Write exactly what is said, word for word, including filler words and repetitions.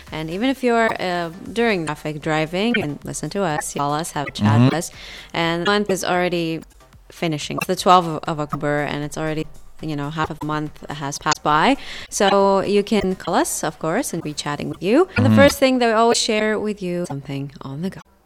And even if you're uh, during traffic driving, you can listen to us, call us, have a chat with us. And the month is already finishing. It's the twelfth of, of October, and it's already, you know, half of the month has passed by. So you can call us, of course, and be chatting with you. And the first thing that we always share with you, something on the go.